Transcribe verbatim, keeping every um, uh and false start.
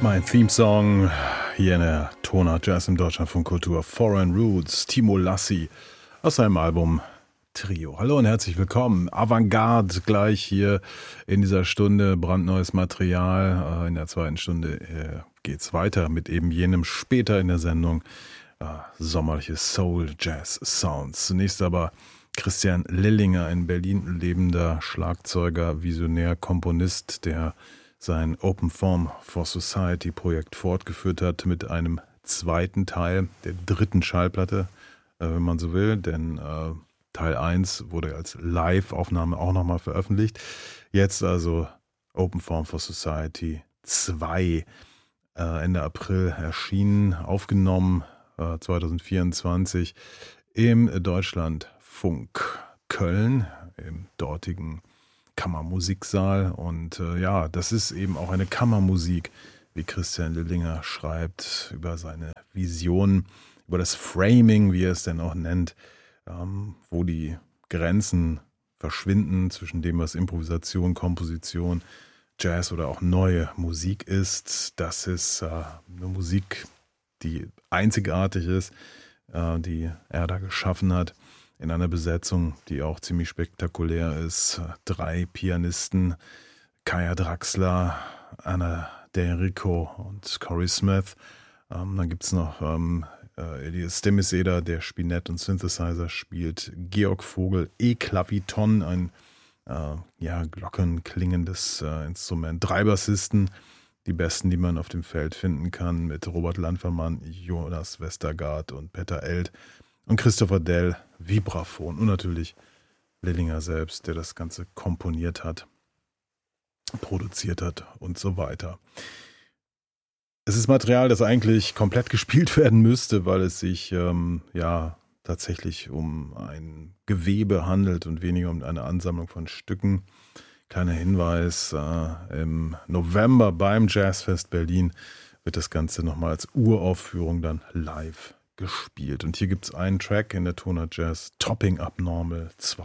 Mein Theme-Song hier in der Tonart Jazz im Deutschlandfunk Kultur, Foreign Roots, Timo Lassi aus seinem Album Trio. Hallo und herzlich willkommen. Avantgarde gleich hier in dieser Stunde, brandneues Material. In der zweiten Stunde geht's weiter mit eben jenem später in der Sendung sommerliche Soul Jazz Sounds. Zunächst aber Christian Lillinger, ein Berlin lebender Schlagzeuger, Visionär, Komponist, der sein Open Form for Society Projekt fortgeführt hat mit einem zweiten Teil der dritten Schallplatte, äh, wenn man so will, denn äh, Teil eins wurde als Live-Aufnahme auch nochmal veröffentlicht. Jetzt also Open Form for Society zwei, äh, Ende April erschienen, aufgenommen äh, zwanzig vierundzwanzig im Deutschlandfunk Köln, im dortigen Kammermusiksaal. Und äh, ja, das ist eben auch eine Kammermusik, wie Christian Lillinger schreibt, über seine Vision, über das Framing, wie er es denn auch nennt, ähm, wo die Grenzen verschwinden zwischen dem, was Improvisation, Komposition, Jazz oder auch neue Musik ist. Das ist äh, eine Musik, die einzigartig ist, äh, die er da geschaffen hat. In einer Besetzung, die auch ziemlich spektakulär ist. Drei Pianisten, Kaya Draxler, Anna D'Enrico und Corey Smith. Ähm, dann gibt es noch ähm, äh, Elias Stemmiseder, der Spinett und Synthesizer spielt. Georg Vogel, E-Klaviton, ein äh, ja, glockenklingendes äh, Instrument. Drei Bassisten, die besten, die man auf dem Feld finden kann, mit Robert Landfermann, Jonas Westergaard und Peter Eld. Und Christopher Dell, Vibraphon und natürlich Lillinger selbst, der das Ganze komponiert hat, produziert hat und so weiter. Es ist Material, das eigentlich komplett gespielt werden müsste, weil es sich ähm, ja tatsächlich um ein Gewebe handelt und weniger um eine Ansammlung von Stücken. Kleiner Hinweis, äh, im November beim Jazzfest Berlin wird das Ganze nochmal als Uraufführung dann live gespielt. Und hier gibt es einen Track in der Tonart Jazz, Topping Up Normal zwei.